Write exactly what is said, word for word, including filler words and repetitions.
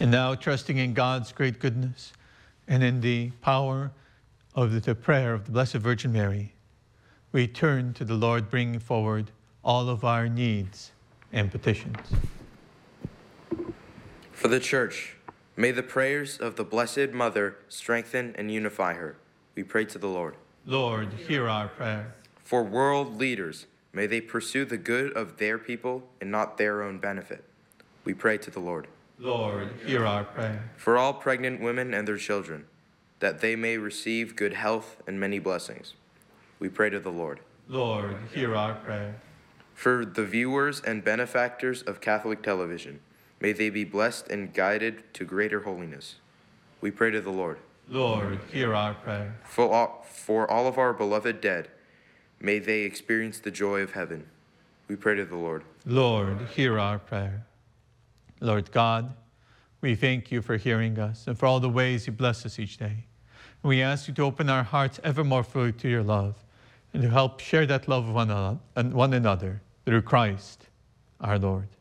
And now, trusting in God's great goodness and in the power of the prayer of the Blessed Virgin Mary, we turn to the Lord, bringing forward all of our needs and petitions. For the Church, may the prayers of the Blessed Mother strengthen and unify her. We pray to the Lord. Lord, hear our prayer. For world leaders, may they pursue the good of their people and not their own benefit. We pray to the Lord. Lord, hear our prayer. For all pregnant women and their children, that they may receive good health and many blessings. We pray to the Lord. Lord, hear our prayer. For the viewers and benefactors of Catholic television, may they be blessed and guided to greater holiness. We pray to the Lord. Lord, hear our prayer. For all, for all of our beloved dead, may they experience the joy of heaven. We pray to the Lord. Lord, hear our prayer. Lord God, we thank you for hearing us and for all the ways you bless us each day. We ask you to open our hearts ever more fully to your love and to help share that love with one another, one another through Christ our Lord.